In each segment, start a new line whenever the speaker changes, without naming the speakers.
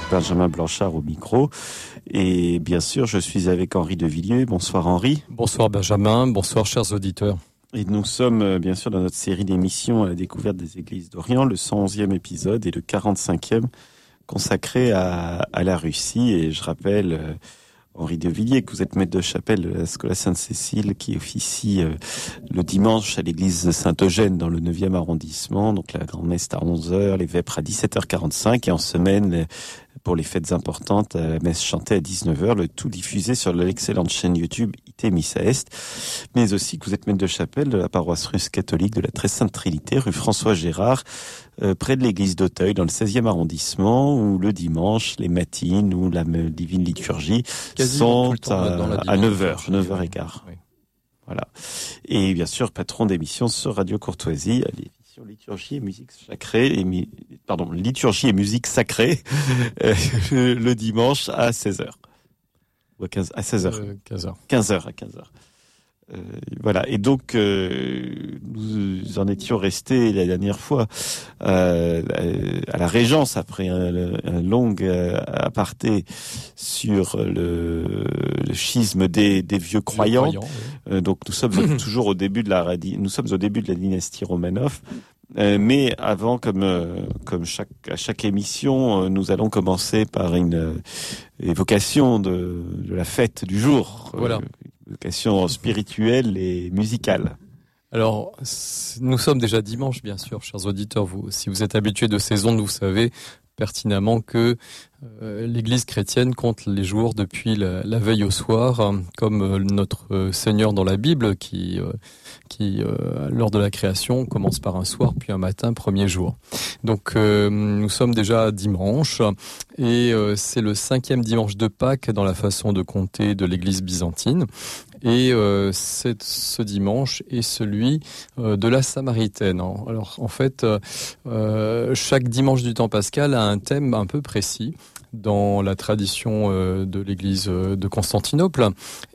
Benjamin Blanchard au micro. Et bien sûr, je suis avec Henri de Villiers. Bonsoir Henri.
Bonsoir Benjamin, bonsoir chers auditeurs.
Et nous sommes bien sûr dans notre série d'émissions à la découverte des églises d'Orient, le 111e épisode et le 45e consacré à la Russie. Et je rappelle, Henri de Villiers, que vous êtes maître de chapelle de la Scola Sainte-Cécile qui officie le dimanche à l'église de Saint-Eugène dans le 9e arrondissement. Donc la grand-messe à 11h, les vêpres à 17h45 et en semaine, pour les fêtes importantes, la messe chantée à 19h, le tout diffusé sur l'excellente chaîne YouTube IT Missa Est, mais aussi que vous êtes maître de chapelle de la paroisse russe catholique de la Très Sainte Trinité, rue François Gérard, près de l'église d'Auteuil, dans le 16e arrondissement, où le dimanche, les matines ou la divine liturgie sont à 9h, 9h15. Oui. Voilà. Et bien sûr, patron d'émission sur Radio Courtoisie, liturgie et musique sacrée, liturgie et musique sacrée, le dimanche à 16h. Ou à 16h. 15h. Voilà. Et donc, nous en étions restés la dernière fois à la Régence après un long aparté sur le schisme des vieux croyants. Oui. Donc, nous sommes toujours au début de la dynastie Romanov. Mais avant, comme à chaque émission, nous allons commencer par une évocation de la fête du jour.
Voilà.
Évocation spirituelle et musicale.
Alors, nous sommes déjà dimanche, bien sûr, chers auditeurs. Si vous êtes habitués de ces ondes, vous savez pertinemment que l'Église chrétienne compte les jours depuis la veille au soir, comme notre Seigneur dans la Bible qui lors de la création, commence par un soir, puis un matin, premier jour. Donc, nous sommes déjà dimanche, et c'est le 5e dimanche de Pâques dans la façon de compter de l'Église byzantine. Et ce dimanche est celui de la Samaritaine. Alors, en fait, chaque dimanche du temps pascal a un thème un peu précis dans la tradition de l'Église de Constantinople.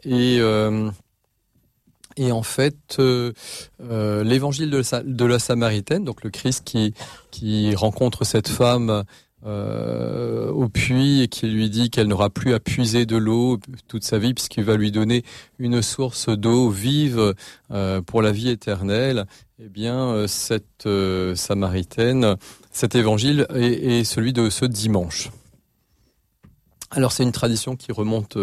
Et en fait, l'évangile de la Samaritaine, donc le Christ qui rencontre cette femme au puits et qui lui dit qu'elle n'aura plus à puiser de l'eau toute sa vie puisqu'il va lui donner une source d'eau vive pour la vie éternelle. Eh bien, cette Samaritaine, cet évangile est celui de ce dimanche. Alors c'est une tradition qui remonte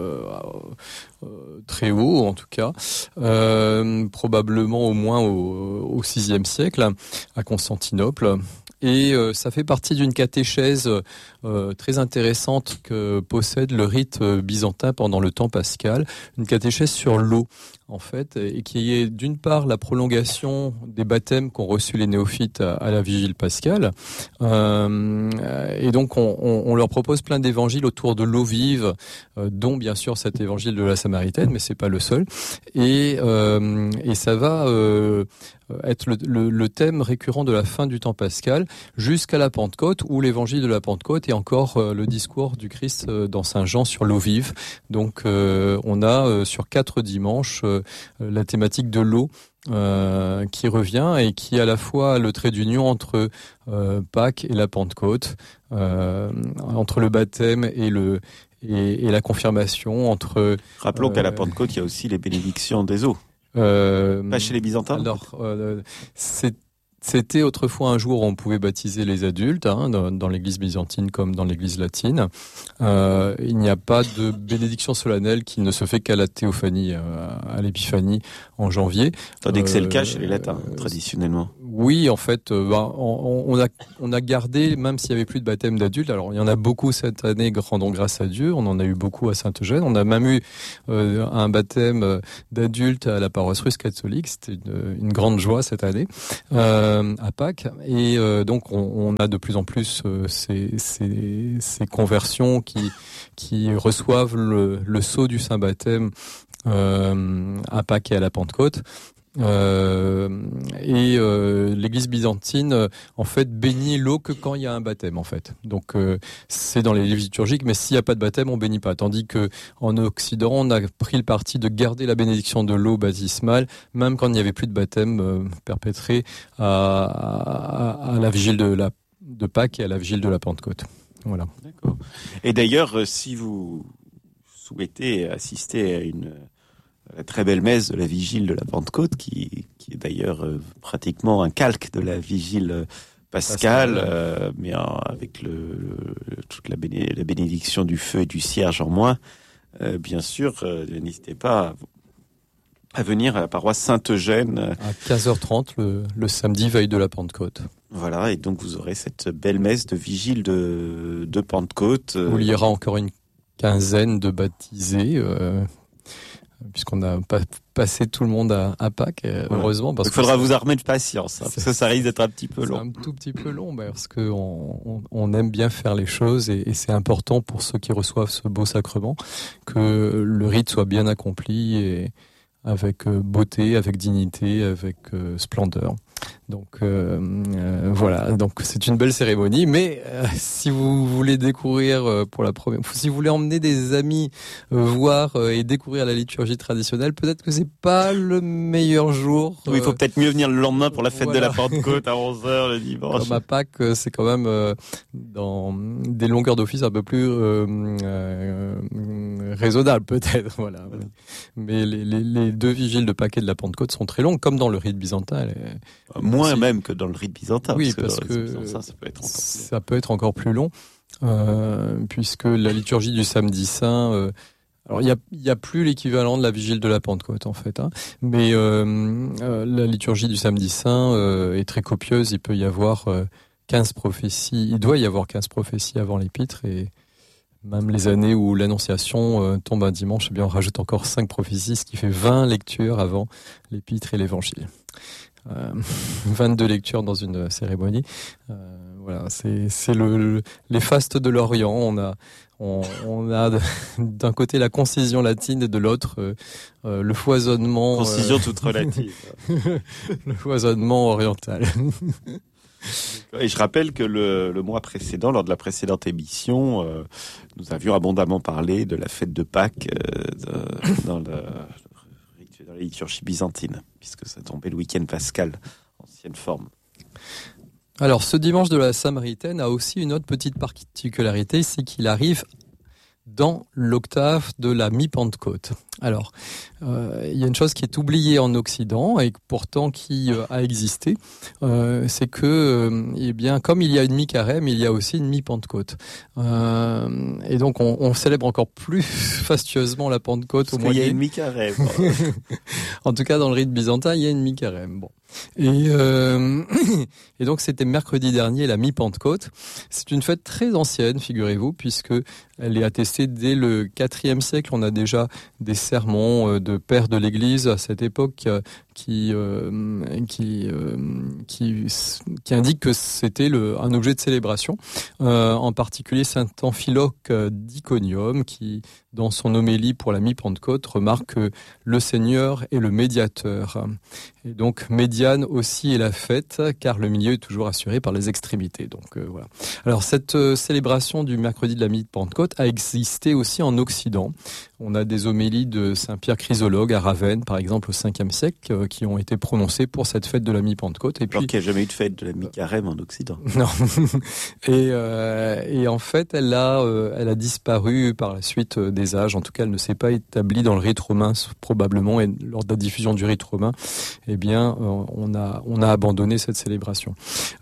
très haut, en tout cas, probablement au moins au VIe siècle, à Constantinople. Et ça fait partie d'une catéchèse très intéressante que possède le rite byzantin pendant le temps pascal, une catéchèse sur l'eau, en fait, et qui est d'une part la prolongation des baptêmes qu'ont reçus les néophytes à la vigile pascale. Et donc on leur propose plein d'évangiles autour de l'eau vive, dont bien sûr cet évangile de la Samaritaine, mais c'est pas le seul. Et ça va être le thème récurrent de la fin du temps pascal jusqu'à la Pentecôte, où l'évangile de la Pentecôte est encore le discours du Christ dans Saint Jean sur l'eau vive. Donc on a sur 4 dimanches la thématique de l'eau qui revient et qui est à la fois le trait d'union entre Pâques et la Pentecôte, entre le baptême et la confirmation, entre...
Rappelons qu'à la Pentecôte, il y a aussi les bénédictions des eaux. Pas chez les Byzantins.
Alors, c'était autrefois un jour où on pouvait baptiser les adultes, dans l'église byzantine comme dans l'église latine. Il n'y a pas de bénédiction solennelle qui ne se fait qu'à la théophanie, à l'épiphanie en janvier.
Tandis que c'est le cas chez les latins, traditionnellement.
Oui, en fait, on a gardé, même s'il y avait plus de baptême d'adultes. Alors, il y en a beaucoup cette année, rendons grâce à Dieu. On en a eu beaucoup à Saint-Eugène. On a même eu un baptême d'adultes à la paroisse russe catholique. C'était une grande joie cette année à Pâques. Et donc, on a de plus en plus ces conversions qui reçoivent le sceau du Saint-Baptême à Pâques et à la Pentecôte. L'église byzantine en fait bénit l'eau que quand il y a un baptême, en fait. Donc c'est dans les livres liturgiques, mais s'il n'y a pas de baptême, on bénit pas. Tandis que en Occident, on a pris le parti de garder la bénédiction de l'eau baptismale, même quand il n'y avait plus de baptême perpétré à la vigile de Pâques et à la vigile de la Pentecôte. Voilà.
D'accord. Et d'ailleurs, si vous souhaitez assister à la très belle messe de la vigile de la Pentecôte, qui est d'ailleurs pratiquement un calque de la vigile pascale, mais avec toute la bénédiction du feu et du cierge en moins, bien sûr, n'hésitez pas à venir à la paroisse Saint-Eugène.
À 15h30, le samedi, veille de la Pentecôte.
Voilà, et donc vous aurez cette belle messe de vigile de Pentecôte.
Où il y aura encore une quinzaine de baptisés, puisqu'on n'a pas passé tout le monde à Pâques, heureusement. Parce
il faudra vous armer de patience, parce que ça risque d'être un petit peu long.
C'est un tout petit peu long, parce qu'on aime bien faire les choses, et c'est important pour ceux qui reçoivent ce beau sacrement que le rite soit bien accompli, et avec beauté, avec dignité, avec splendeur. Donc voilà, donc c'est une belle cérémonie, mais si vous voulez découvrir pour la première fois, si vous voulez emmener des amis voir et découvrir la liturgie traditionnelle, peut-être que c'est pas le meilleur jour.
Oui, il faut peut-être mieux venir le lendemain pour la fête de la Pentecôte à 11h le dimanche.
Comme à Pâques, c'est quand même dans des longueurs d'office un peu plus raisonnables peut-être, voilà. Mais les deux vigiles de Pâques et de la Pentecôte sont très longues, comme dans le rite byzantin.
Moins même que dans le rite byzantin.
Oui, parce que ça peut être encore plus long, puisque la liturgie du samedi saint, alors il y a plus l'équivalent de la vigile de la Pentecôte en fait, mais la liturgie du samedi saint est très copieuse. Il peut y avoir 15 prophéties. Il doit y avoir 15 prophéties avant l'épître, et même les années où l'Annonciation tombe un dimanche, eh bien on rajoute encore 5 prophéties, ce qui fait 20 lectures avant l'épître et l'évangile. 22 lectures dans une cérémonie. Voilà, c'est les fastes de l'Orient. On a d'un côté la concision latine et de l'autre le foisonnement.
Concision toute relative.
Le foisonnement oriental.
Et je rappelle que le mois précédent, lors de la précédente émission, nous avions abondamment parlé de la fête de Pâques dans la liturgie byzantine, puisque ça tombait le week-end pascal, ancienne forme.
Alors, ce dimanche de la Samaritaine a aussi une autre petite particularité, c'est qu'il arrive dans l'octave de la mi-Pentecôte. Alors, il y a une chose qui est oubliée en Occident et pourtant qui a existé, c'est que, eh bien, comme il y a une mi-carême, il y a aussi une mi-Pentecôte. Et donc, on célèbre encore plus fastueusement la Pentecôte au mois.
Il y a une mi-carême.
En tout cas, dans le rite byzantin, il y a une mi-carême. Bon. Et donc, c'était mercredi dernier, la mi-Pentecôte. C'est une fête très ancienne, figurez-vous, puisque elle est attestée dès le IVe siècle. On a déjà des sermons de pères de l'Église à cette époque qui indiquent que c'était un objet de célébration. En particulier saint Amphiloque d'Iconium, qui, dans son homélie pour la mi-Pentecôte, remarque que le Seigneur est le médiateur. Et donc, médiane aussi est la fête, car le milieu est toujours assuré par les extrémités. Donc voilà. Alors, cette célébration du mercredi de la mi-Pentecôte a existé aussi en Occident. On a des homélies de saint Pierre Chrysologue à Ravenne, par exemple, au 5e siècle, qui ont été prononcées pour cette fête de la mi-Pentecôte. Et puis,
alors qu'il n'y a jamais eu de fête de la mi-carême en Occident.
Non. Et en fait, elle a disparu par la suite des âges. En tout cas, elle ne s'est pas établie dans le rite romain, probablement. Et lors de la diffusion du rite romain, eh bien, on a abandonné cette célébration.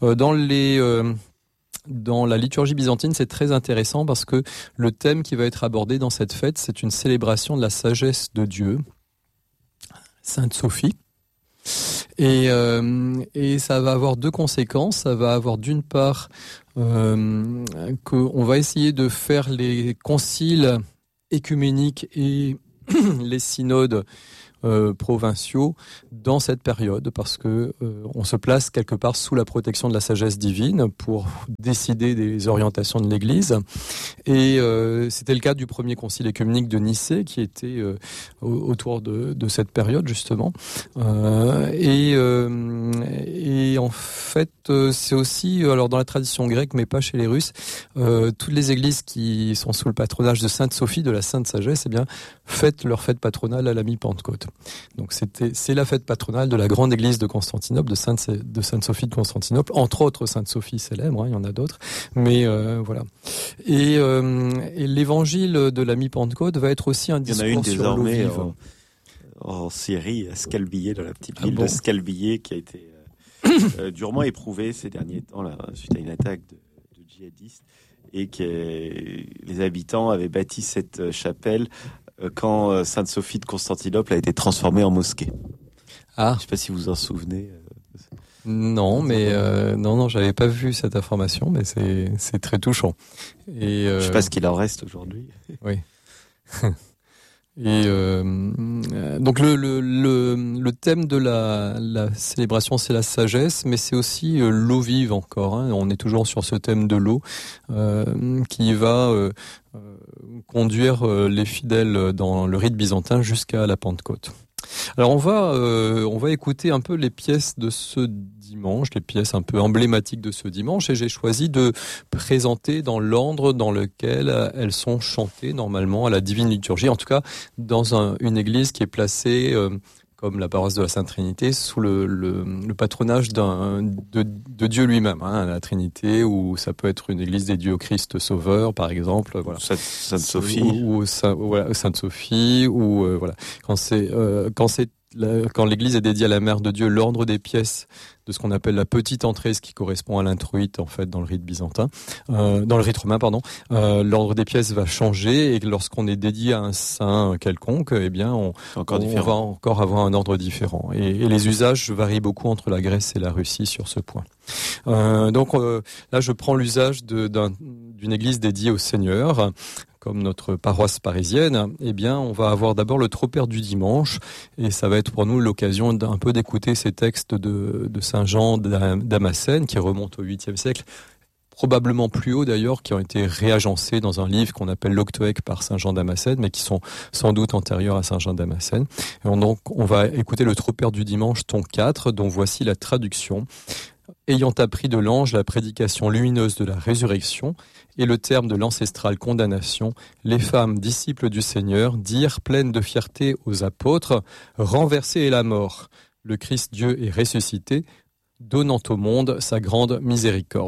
Dans la liturgie byzantine, c'est très intéressant parce que le thème qui va être abordé dans cette fête, c'est une célébration de la sagesse de Dieu, Sainte Sophie. Et ça va avoir deux conséquences. Ça va avoir d'une part qu'on va essayer de faire les conciles écuméniques et les synodes provinciaux dans cette période, parce que on se place quelque part sous la protection de la sagesse divine pour décider des orientations de l'Église. Et c'était le cas du premier concile écuménique de Nicée, qui était autour de cette période justement. Et en fait, c'est aussi, alors dans la tradition grecque, mais pas chez les Russes, toutes les églises qui sont sous le patronage de Sainte Sophie, de la Sainte Sagesse, eh bien, fêtent leur fête patronale à la mi-Pentecôte. Donc c'est la fête patronale de la grande église de Constantinople, de Sainte Sophie de Constantinople, entre autres Sainte Sophie célèbre, il y en a d'autres, mais voilà. Et l'évangile de la mi-Pentecôte va être aussi un discours sur l'eau vive.
En Syrie, à Scalbillier, dans la petite ville de Scalbillier, qui a été durement éprouvée ces derniers temps, là, suite à une attaque de djihadistes, et que les habitants avaient bâti cette chapelle quand Sainte-Sophie de Constantinople a été transformée en mosquée.
Ah.
Je ne sais pas si vous en souvenez.
Non, mais non, j'avais pas vu cette information, mais c'est très touchant. Et
je sais pas ce qu'il en reste aujourd'hui.
Oui. Et donc le thème de la célébration, c'est la sagesse, mais c'est aussi l'eau vive encore. Hein. On est toujours sur ce thème de l'eau qui va conduire les fidèles dans le rite byzantin jusqu'à la Pentecôte. Alors on va écouter un peu les pièces de ce dimanche, les pièces un peu emblématiques de ce dimanche, et j'ai choisi de présenter dans l'ordre dans lequel elles sont chantées normalement à la Divine Liturgie, en tout cas dans une église qui est placée comme la paroisse de la Sainte Trinité, sous le patronage de Dieu lui-même, hein, la Trinité, ou ça peut être une église dédiée au Christ Sauveur, par exemple, voilà.
Sainte-Sophie,
voilà, Sainte-Sophie, ou voilà. Quand l'église est dédiée à la Mère de Dieu, l'ordre des pièces de ce qu'on appelle la petite entrée, ce qui correspond à l'introïte en fait dans le rite byzantin, dans le rite romain, pardon, l'ordre des pièces va changer, et lorsqu'on est dédié à un saint quelconque, eh bien on va encore avoir un ordre différent. Et les usages varient beaucoup entre la Grèce et la Russie sur ce point. Donc là, je prends l'usage d'une église dédiée au Seigneur. Comme notre paroisse parisienne, eh bien, on va avoir d'abord le Tropère du dimanche, et ça va être pour nous l'occasion d'un peu d'écouter ces textes de Saint Jean Damascène, qui remontent au 8e siècle, probablement plus haut d'ailleurs, qui ont été réagencés dans un livre qu'on appelle l'Octoèque par Saint Jean Damascène, mais qui sont sans doute antérieurs à Saint Jean Damascène. Et donc, on va écouter le Tropère du dimanche, ton 4, dont voici la traduction. Ayant appris de l'ange la prédication lumineuse de la résurrection et le terme de l'ancestrale condamnation, les femmes disciples du Seigneur dirent pleines de fierté aux apôtres, « Renversée est la mort, le Christ Dieu est ressuscité, donnant au monde sa grande miséricorde. »